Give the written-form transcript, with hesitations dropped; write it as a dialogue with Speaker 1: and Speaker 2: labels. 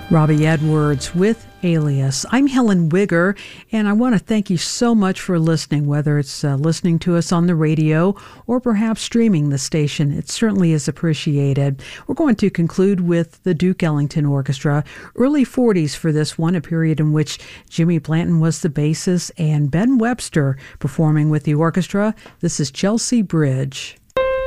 Speaker 1: Robbie Edwards with Alias. I'm Helen Wigger, and I want to thank you so much for listening, whether it's listening to us on the radio or perhaps streaming the station. It certainly is appreciated. We're going to conclude with the Duke Ellington Orchestra, early 40s for this one, a period in which Jimmy Blanton was the bassist and Ben Webster performing with the orchestra. This is Chelsea Bridge.